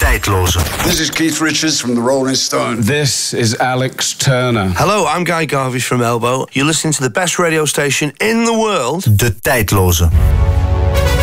Tijdloze. This is Keith Richards from the Rolling Stones. This is Alex Turner. Hello, I'm Guy Garvies from Elbow. You're listening to the best radio station in the world. De Tijdloze.